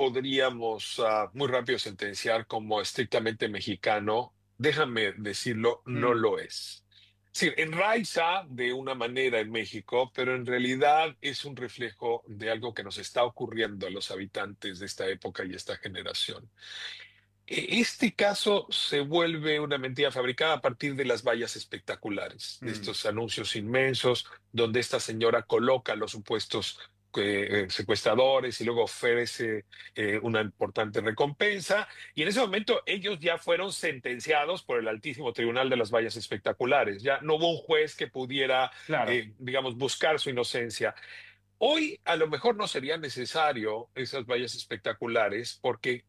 podríamos muy rápido sentenciar como estrictamente mexicano, déjame decirlo, no Mm, lo es. Sí, enraiza de una manera en México, pero en realidad es un reflejo de algo que nos está ocurriendo a los habitantes de esta época y esta generación. Este caso se vuelve una mentira fabricada a partir de las vallas espectaculares, de mm. estos anuncios inmensos, donde esta señora coloca a los supuestos secuestradores y luego ofrece una importante recompensa. Y en ese momento ellos ya fueron sentenciados por el Altísimo Tribunal de las Vallas Espectaculares. Ya no hubo un juez que pudiera, Claro, digamos, buscar su inocencia. Hoy a lo mejor no sería necesario esas vallas espectaculares porque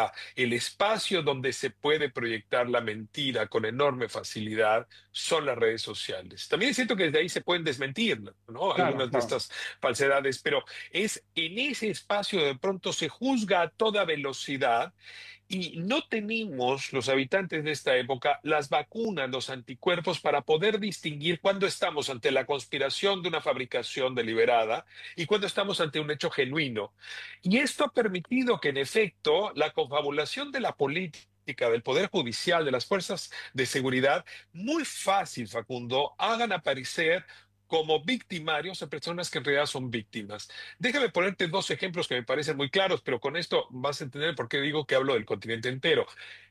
el espacio donde se puede proyectar la mentira con enorme facilidad son las redes sociales. También siento que desde ahí se pueden desmentir, ¿no? claro, Algunas de claro. estas falsedades, pero es en ese espacio de pronto se juzga a toda velocidad y no tenemos, los habitantes de esta época, las vacunas, los anticuerpos para poder distinguir cuándo estamos ante la conspiración de una fabricación deliberada y cuándo estamos ante un hecho genuino. Y esto ha permitido que, en efecto, la confabulación de la política, del Poder Judicial, de las fuerzas de seguridad, muy fácil, Facundo, hagan aparecer como victimarios a personas que en realidad son víctimas. Déjame ponerte dos ejemplos que me parecen muy claros, pero con esto vas a entender por qué digo que hablo del continente entero.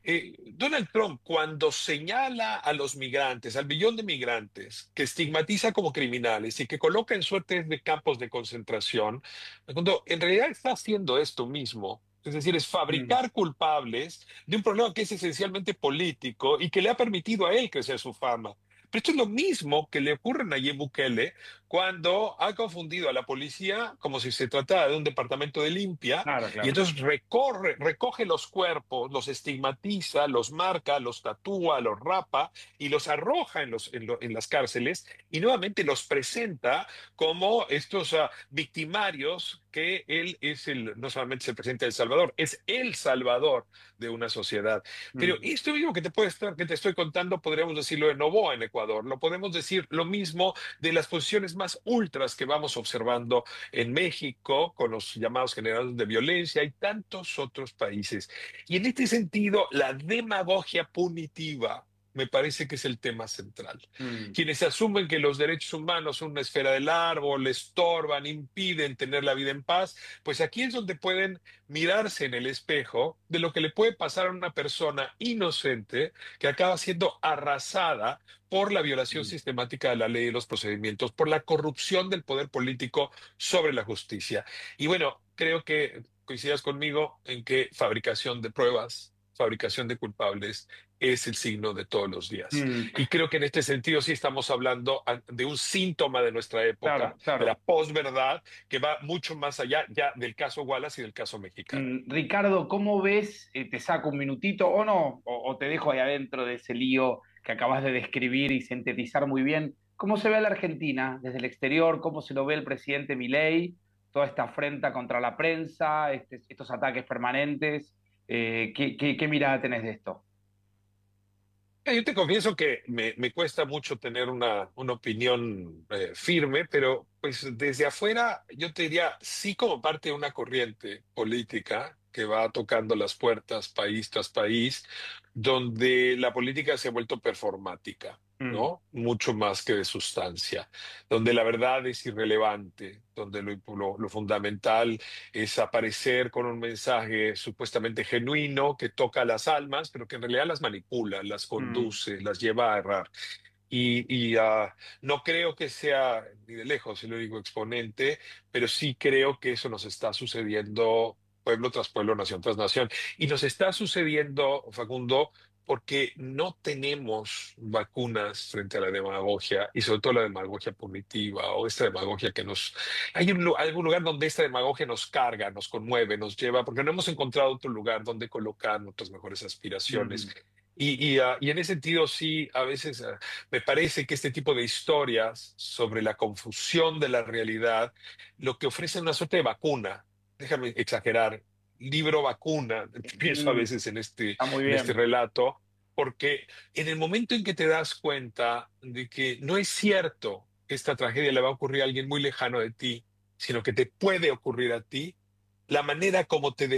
Donald Trump, cuando señala a los migrantes, al billón de migrantes, que estigmatiza como criminales y que coloca en suertes de campos de concentración, cuando en realidad está haciendo esto mismo. Es decir, es Mm, fabricar culpables de un problema que es esencialmente político y que le ha permitido a él crecer su fama. Pero esto es lo mismo que le ocurre a Nayib Bukele cuando ha confundido a la policía como si se tratara de un departamento de limpia claro, y claro. entonces recoge los cuerpos, los estigmatiza, los marca, los tatúa, los rapa y los arroja en las cárceles y nuevamente los presenta como estos victimarios que él es no solamente se presenta El Salvador, es el salvador de una sociedad. Pero Mm, esto mismo que te estoy contando, podríamos decirlo de Novoa en Ecuador, lo podemos decir lo mismo de las posiciones más ultras que vamos observando en México, con los llamados generadores de violencia y tantos otros países. Y en este sentido, la demagogia punitiva me parece que es el tema central. mm. Quienes asumen que los derechos humanos son una esfera del árbol, estorban, impiden tener la vida en paz, pues aquí es donde pueden mirarse en el espejo de lo que le puede pasar a una persona inocente que acaba siendo arrasada por la violación Mm. sistemática de la ley y los procedimientos, por la corrupción del poder político sobre la justicia. Y bueno, creo que coincidas conmigo en que fabricación de pruebas, fabricación de culpables es el signo de todos los días. Mm, Y creo que en este sentido sí estamos hablando de un síntoma de nuestra época, claro, de la claro. posverdad, que va mucho más allá ya del caso Wallace y del caso mexicano. Ricardo, ¿cómo ves? ¿Te saco un minutito o no? O te dejo ahí adentro de ese lío que acabas de describir y sintetizar muy bien. ¿Cómo se ve a la Argentina desde el exterior? ¿Cómo se lo ve el presidente Milei? Toda esta afrenta contra la prensa, estos ataques permanentes. ¿Qué mirada tenés de esto? Yo te confieso que me cuesta mucho tener una opinión firme, pero pues desde afuera yo te diría, sí como parte de una corriente política que va tocando las puertas país tras país, donde la política se ha vuelto performática, Mm, ¿no? Mucho más que de sustancia, donde la verdad es irrelevante, donde lo fundamental es aparecer con un mensaje supuestamente genuino que toca a las almas, pero que en realidad las manipula, las mm, conduce, las lleva a errar. No creo que sea ni de lejos el único exponente, pero sí creo que eso nos está sucediendo pueblo tras pueblo, nación tras nación. Y nos está sucediendo, Facundo, porque no tenemos vacunas frente a la demagogia y sobre todo la demagogia punitiva o esta demagogia que nos... Hay algún lugar donde esta demagogia nos carga, nos conmueve, nos lleva, porque no hemos encontrado otro lugar donde colocar nuestras mejores aspiraciones. mm, Y en ese sentido, sí, a veces me parece que este tipo de historias sobre la confusión de la realidad, lo que ofrece una suerte de vacuna, déjame exagerar, libro vacuna, pienso a mm. veces Está muy en este bien. relato, porque en el momento en que te das cuenta de que no es cierto que esta tragedia le va a ocurrir a alguien muy lejano de ti, sino que te puede ocurrir a ti, la manera como te